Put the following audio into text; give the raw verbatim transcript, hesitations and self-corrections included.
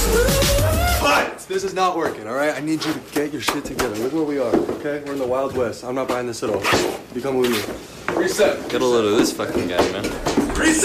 Cut! This is not working, all right? I need you to get your shit together. Look where we are, okay? We're in the Wild West. I'm not buying this at all. You come with me. Reset. Get a load of this fucking guy, man. Reset!